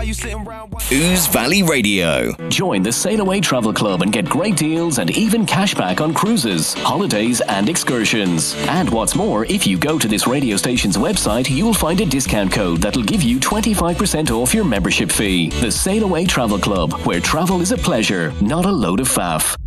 Ooze Valley Radio. Join the Sail Away Travel Club and get great deals and even cash back on cruises, holidays and excursions. And what's more, if you go to this radio station's website, you'll find a discount code that'll give you 25% off your membership fee. The Sail Away Travel Club, where travel is a pleasure, not a load of faff.